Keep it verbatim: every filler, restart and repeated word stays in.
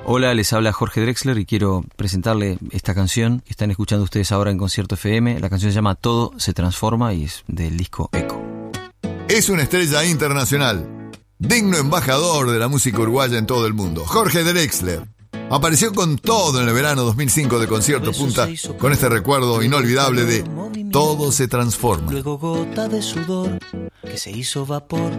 Hola, les habla Jorge Drexler y quiero presentarle esta canción que están escuchando ustedes ahora en Concierto F M. La canción se llama Todo se transforma y es del disco Eco. Es una estrella internacional, digno embajador de la música uruguaya en todo el mundo. Jorge Drexler apareció con todo en el verano dos mil cinco de Concierto Punta con este recuerdo inolvidable de Todo se transforma. Luego gota de sudor que se hizo vapor.